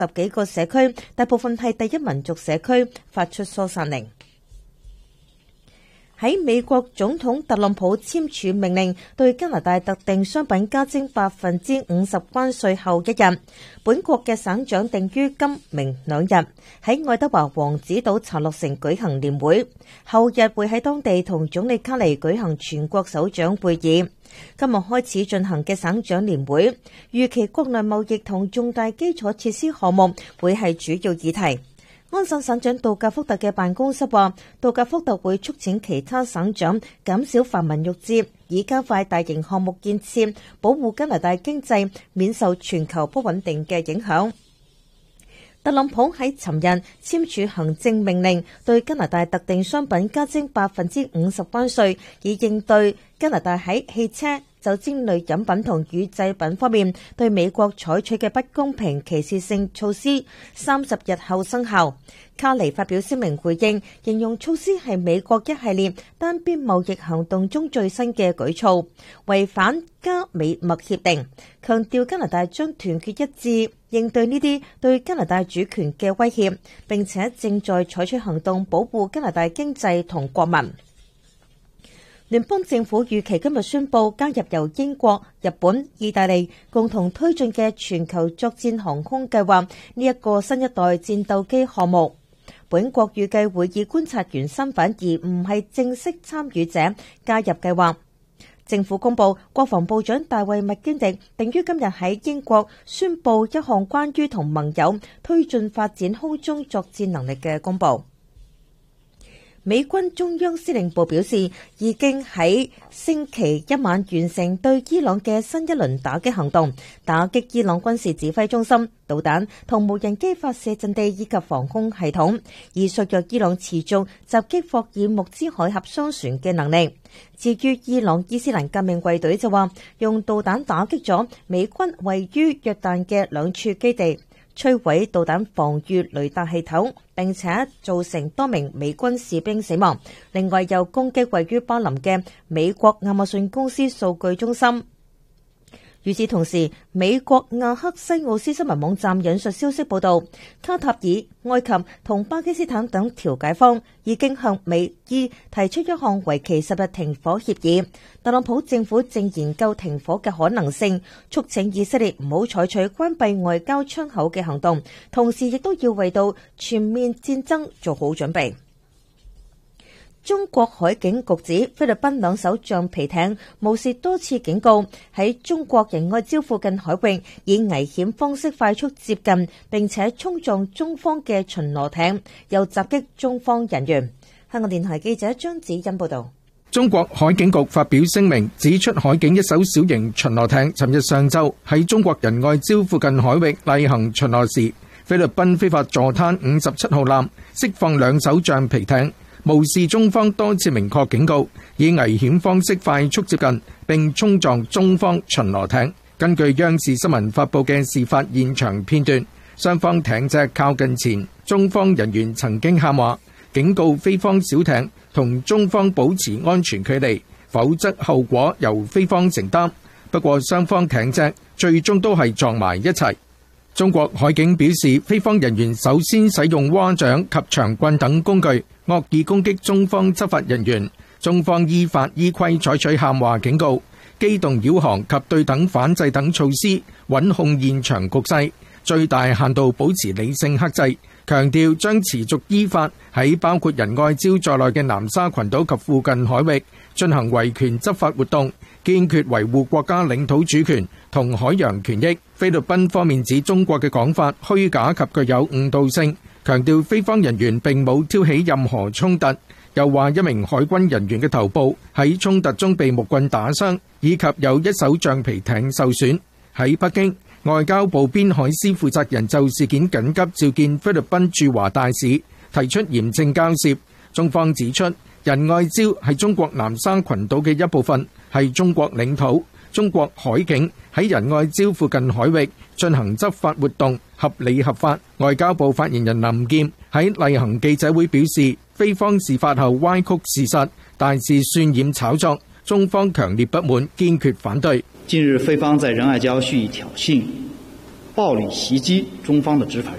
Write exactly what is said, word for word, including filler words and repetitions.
十幾個社區，大部分係第一民族社區，發出疏散令。喺美國總統特朗普簽署命令對加拿大特定商品加徵百分之五十關稅後一日，本國嘅省長定於今明兩日喺愛德華王子島查洛城舉行年會，後日會喺當地同總理卡尼舉行全國首長會議。今日開始進行嘅省長年會，預期國內貿易同重大基礎設施項目會係主要議題。安省省長杜格福特嘅辦公室話，杜格福特會促請其他省長減少繁文縟節，以加快大型項目建設，保護加拿大經濟免受全球不穩定嘅影響。特朗普喺尋日簽署行政命令，對加拿大特定商品加徵百分之五十關稅，以應對加拿大喺汽車、酒精類飲品同乳製品方面對美國採取嘅不公平歧視性措施，三十日後生效。卡尼發表聲明回應，形容措施係美國一系列單邊貿易行動中最新嘅舉措，違反加美墨協定，強調加拿大將團結一致應對呢啲對加拿大主權嘅威脅，並且正在採取行動保護加拿大經濟同國民。聯邦政府預期今日宣布加入由英國、日本、意大利共同推進嘅全球作戰航空計劃呢一個新一代戰鬥機項目。本國預計會以觀察員身份而唔係正式參與者加入計劃。政府公布，國防部長大衛麥堅迪定於今日喺英國宣布一項關於同盟友推進發展空中作戰能力嘅公佈。美軍中央司令部表示，已經喺星期一晚完成對伊朗嘅新一輪打擊行動，打擊伊朗軍事指揮中心、導彈同無人機發射陣地以及防空系統，以削弱伊朗持續襲擊霍爾木茲海峽商船嘅能力。至於伊朗伊斯蘭革命衛隊就話，用導彈打擊咗美軍位於約旦嘅兩處基地，摧毀導彈防禦雷達系統，並且造成多名美軍士兵死亡。另外又攻擊位於巴林嘅美國亞馬遜公司數據中心。與此同時，美國亞克西奧斯新聞網站引述消息報道，卡塔爾、埃及同巴基斯坦等調解方已經向美伊提出一項為期十日停火協議。特朗普政府正研究停火嘅可能性，促請以色列唔好採取關閉外交窗口嘅行動，同時亦都要為到全面戰爭做好準備。中國海警局指菲律賓兩艘橡皮艇無視多次警告，喺中國仁愛礁附近海域以危險方式快速接近，並且衝撞中方嘅巡邏艇，又襲擊中方人員。香港電台記者張子欣報道。 中國海警局發表聲明，指出海警一艘小型巡邏艇尋日上晝喺中國仁愛礁附近海域例行巡邏時，菲律賓非法坐灘五十七號艦釋放兩艘橡皮艇，無視中方多次明確警告，以危險方式快速接近並衝撞中方巡邏艇。根據央視新聞發布嘅事發現場片段，雙方艇隻靠近前，中方人員曾經喊話，警告菲方小艇同中方保持安全距離，否則後果由菲方承擔。不過雙方艇隻最終都係撞埋一齊。中國海警表示，菲方人員首先使用蛙掌及長棍等工具，惡意攻擊中方執法人員。中方依法依規採取喊話警告、機動擾航及對等反制等措施，穩控現場局勢，最大限度保持理性克制。強調將持續依法喺包括仁愛礁在內嘅南沙群島及附近海域進行維權執法活動，堅決維護國家領土主權同海洋權益。菲律賓方面指中國嘅講法虛假及具有誤導性，強調菲方人員並冇挑起任何衝突，又話一名海軍人員嘅頭部喺衝突中被木棍打傷，以及有一艘橡皮艇受損。喺北京，外交部邊海司負責人就事件緊急召見菲律賓駐華大使，提出嚴正交涉。中方指出，仁愛礁係中國南沙群島嘅一部分，係中國領土。中國海警喺仁愛礁附近海域進行執法活動，合理合法。外交部發言人林劍喺例行記者會表示，菲方事發後歪曲事實，大肆渲染炒作，中方強烈不滿，堅決反對。 近日菲方在仁愛礁蓄意挑釁， 暴力襲擊中方的執法人員。